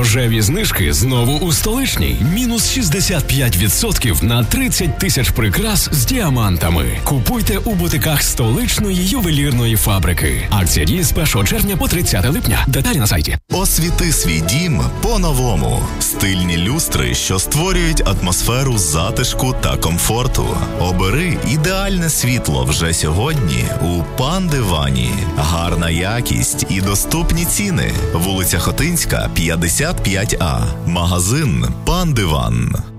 Рожеві знижки знову у столичній. Мінус 65% на 30 тисяч прикрас з діамантами. Купуйте у бутиках столичної ювелірної фабрики. Акція діє з 1 червня по 30 липня. Деталі на сайті. Освіти свій дім по-новому. Стильні люстри, що створюють атмосферу затишку та комфорту. Обери ідеальне світло вже сьогодні у Пан-Дивані. Гарна якість і доступні ціни. Вулиця Хотинська, 55А. Магазин Пан-Диван.